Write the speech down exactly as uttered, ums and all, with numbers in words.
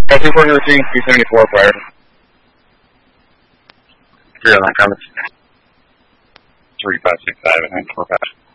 Copy for routine three seventy-four prior. Three on that comments. Three five six five and nine four five.